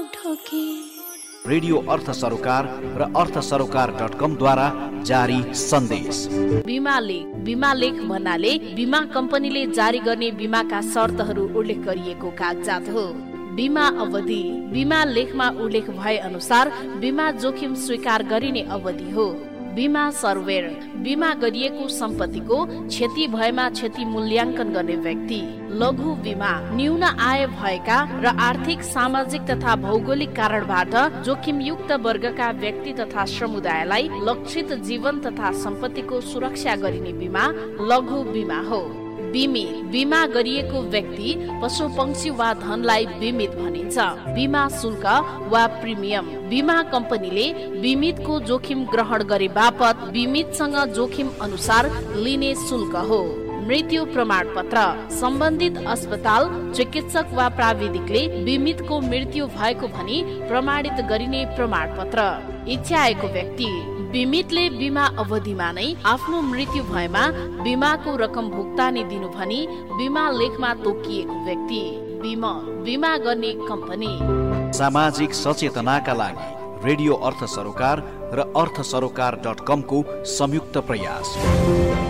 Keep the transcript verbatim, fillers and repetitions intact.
ठोके। रेडियो अर्थ सरोकार र अर्थ सरोकार डट कम द्वारा जारी सन्देश। बीमा लेख बीमा लेख भन्नाले बीमा कम्पनीले जारी गर्ने बीमाका शर्तहरू उल्लेख गरिएको कागजात हो। बीमा अवधि बीमा लेखमा उल्लेख भए अनुसार बीमा जोखिम स्वीकार गरिने अवधि हो। बीमा सर्वेर बीमा गरिएको सम्पत्तिको क्षति भएमा क्षति मूल्याङ्कन गर्ने व्यक्ति। लघु बीमा न्यून आय भएका र आर्थिक सामाजिक तथा भौगोलिक कारणबाट जोखिमयुक्त वर्गका व्यक्ति तथा समुदायलाई लक्षित जीवन तथा सम्पत्तिको सुरक्षा गरिने बीमा लघु बीमा हो। बीमित बीमा गरिएको व्यक्ति पशु पक्षी वा धनलाई बीमित भनिन्छ। बीमा शुल्क वा प्रिमियम बीमा कम्पनीले बीमितको जोखिम ग्रहण गरे बापत बीमितसँग जोखिम अनुसार लिने शुल्क हो। मृत्यु प्रमाण पत्र सम्बन्धित अस्पताल चिकित्सक वा प्राविधिकले बीमितको मृत्यु भएको भनी प्रमाणित गरिने प्रमाण पत्र। इच्छाएको व्यक्ति बीमितले बीमा अवधिमा नै आफ्नो मृत्यु भएमा बीमाको रकम भुक्तानी दिनु भनी बीमा लेखमा तोकिएको व्यक्ति। बीमा बीमा गर्ने कम्पनी। सामाजिक सचेतनाका लागि रेडियो अर्थ सरोकार र अर्थ सरोकार डट कम को संयुक्त प्रयास।